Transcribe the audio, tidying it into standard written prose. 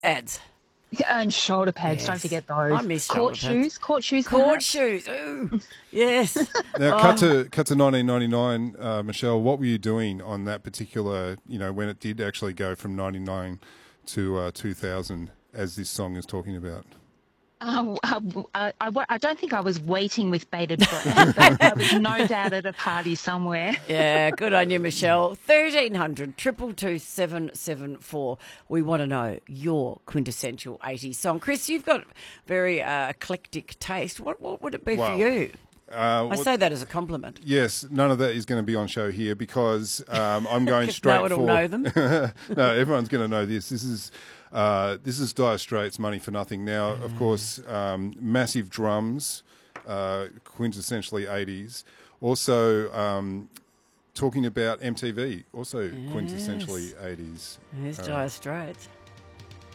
Ads. And shoulder pads, don't Yes. forget I those. miss shoulder pads. Court shoes Court perhaps. shoes. Ooh. Yes. Now, Oh, cut to 1999, Michelle. What were you doing on that particular? When it did actually go from 99 to 2000, as this song is talking about. I don't think I was waiting with bated breath, but I was no doubt at a party somewhere. yeah. Good on you, Michelle. 1300 222 774. We want to know your quintessential 80s song. Chris, you've got very eclectic taste. What would it be for Wow. you? I What- say that as a compliment. Yes, none of that is going to be on show here because I'm going 'Cause straight no one for. will know them. No, everyone's going to know this. This is Dire Straits' "Money for Nothing." Now, of course, massive drums, quintessentially 80s. Also, talking about MTV, also quintessentially 80s. There's Dire Straits.